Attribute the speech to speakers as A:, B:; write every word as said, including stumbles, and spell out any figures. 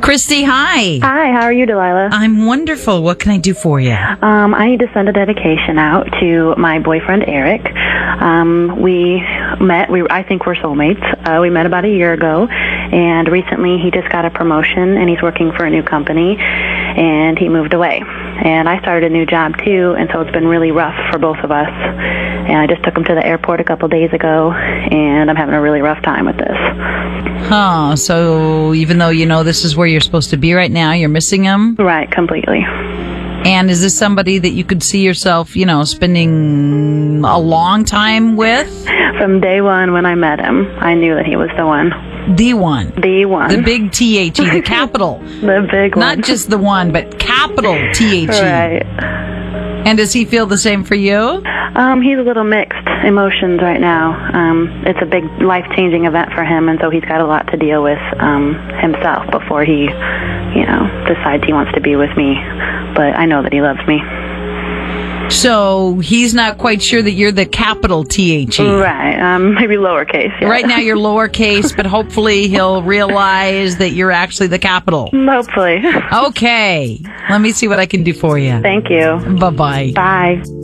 A: Christy, hi.
B: Hi, how are you, Delilah?
A: I'm wonderful. What can I do for you?
B: Um, I need to send a dedication out to my boyfriend, Eric. Um, we met, we I think we're soulmates. Uh, we met about a year ago, and recently he just got a promotion, and he's working for a new company, and he moved away. And I started a new job, too, and so it's been really rough for both of us. And I just took him to the airport a couple days ago, and I'm having a really rough time with this.
A: Huh, so even though you know this is where you're supposed to be right now, you're missing him?
B: Right, completely.
A: And is this somebody that you could see yourself, you know, spending a long time with?
B: From day one when I met him, I knew that he was the one.
A: The one.
B: The one.
A: The big T H E, the capital.
B: The big one.
A: Not just the one, but capital T H E.
B: Right.
A: And does he feel the same for you?
B: Um, he's a little mixed emotions right now. Um, it's a big life-changing event for him, and so he's got a lot to deal with um, himself before he, you know, decides he wants to be with me. But I know that he loves me.
A: So he's not quite sure that you're the capital T H E.
B: Right. Um, maybe lowercase. Yeah.
A: Right now you're lowercase, but hopefully he'll realize that you're actually the capital.
B: Hopefully.
A: Okay. Let me see what I can do for you.
B: Thank you.
A: Bye-bye.
B: Bye.